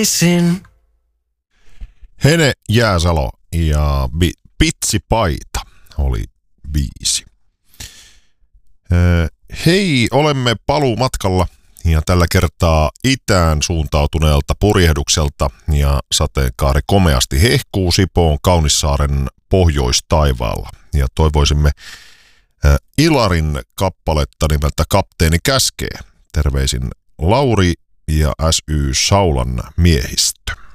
saisin. Hene Jääsalo ja Pitsipaita oli biisi. Hei, olemme paluumatkalla ja tällä kertaa itään suuntautuneelta purjehdukselta ja sateenkaari komeasti hehkuu Sipoon Kaunissaaren pohjoistaivaalla. Ja toivoisimme Ilarin kappaletta nimeltä Kapteeni käskee. Terveisin Lauri ja SY Saulan miehistö.